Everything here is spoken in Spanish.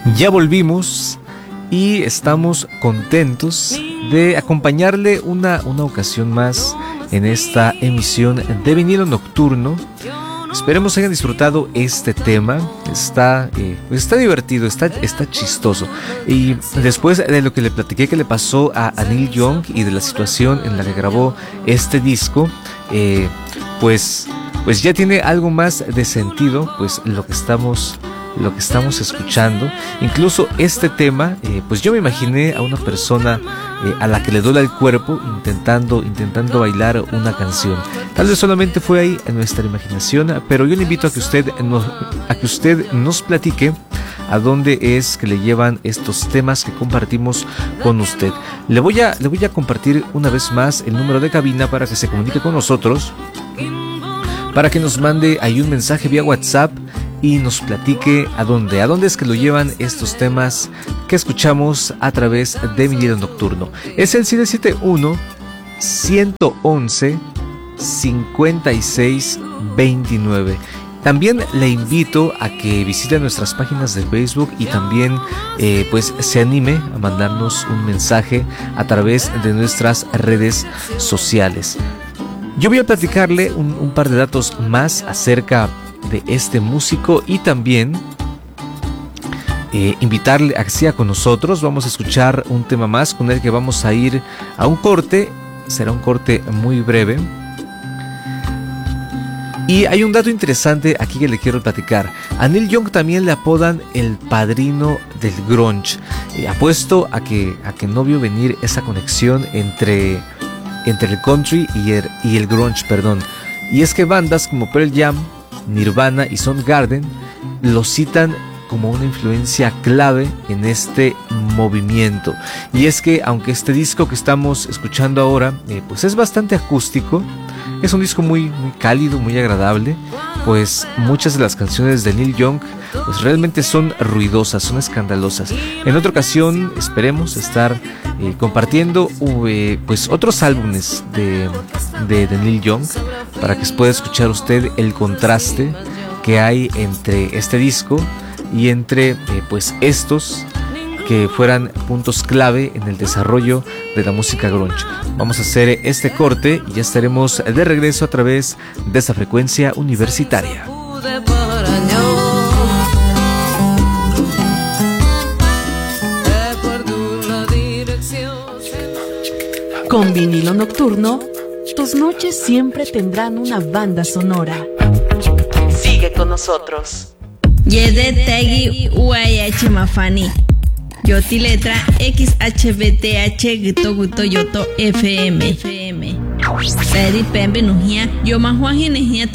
Ya volvimos y estamos contentos de acompañarle una ocasión más en esta emisión de Vinilo Nocturno. Esperemos hayan disfrutado este tema. Está divertido, está chistoso. Y después de lo que le platiqué que le pasó a Neil Young y de la situación en la que grabó este disco, pues ya tiene algo más de sentido, pues lo que estamos escuchando. Incluso este tema, pues yo me imaginé a una persona a la que le duele el cuerpo intentando bailar una canción. Tal vez solamente fue ahí en nuestra imaginación, pero yo le invito a que usted nos platique a dónde es que le llevan estos temas que compartimos con usted. Le voy a compartir una vez más el número de cabina para que se comunique con nosotros, para que nos mande ahí un mensaje vía WhatsApp y nos platique a dónde es que lo llevan estos temas que escuchamos a través de Vinilo Nocturno. Es el 771-111-5629. También le invito a que visite nuestras páginas de Facebook y también pues se anime a mandarnos un mensaje a través de nuestras redes sociales. Yo voy a platicarle un par de datos más acerca de este músico y también invitarle a que siga con nosotros. Vamos a escuchar un tema más con el que vamos a ir a un corte. Será un corte muy breve. Y hay un dato interesante aquí que le quiero platicar. A Neil Young también le apodan el padrino del grunge. Apuesto a que no vio venir esa conexión entre el country y el grunge, perdón. Y es que bandas como Pearl Jam, Nirvana y Soundgarden lo citan como una influencia clave en este movimiento. Y es que aunque este disco que estamos escuchando ahora pues es bastante acústico, es un disco muy cálido, muy agradable, pues muchas de las canciones de Neil Young pues realmente son ruidosas, son escandalosas. En otra ocasión esperemos estar compartiendo pues otros álbumes de Neil Young para que pueda escuchar usted el contraste que hay entre este disco y entre pues estos que fueran puntos clave en el desarrollo de la música grunge. Vamos a hacer este corte y ya estaremos de regreso a través de esta frecuencia universitaria. Con Vinilo Nocturno, tus noches siempre tendrán una banda sonora. Sigue con nosotros. Yede Tegi UAH Mafani. Yoti letra XHBTH Gito Guto Yoto FM. Peri Pembe Nujia. Yo Mahuaji Nehia